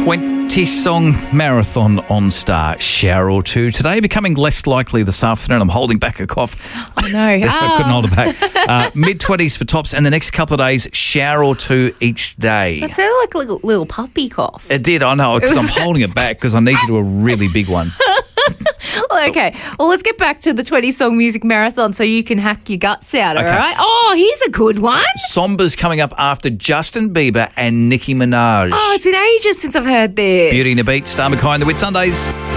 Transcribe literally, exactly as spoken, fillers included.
twenty-song marathon on Star. Shower or two today, becoming less likely this afternoon. I'm holding back a cough. Oh, no. I Oh. couldn't hold it back. Uh, mid-twenties for tops, and the next couple of days, shower or two each day. That sounded like a little, little puppy cough. It did, I know, because I'm holding it back because I need to do a really big one. Okay, well, let's get back to the twenty-song music marathon so you can hack your guts out, Okay. all right? Oh, here's a good one. Somber's coming up after Justin Bieber and Nicki Minaj. Oh, it's been ages since I've heard this. Beauty and the Beat, Star McKay and the Whit Sundays.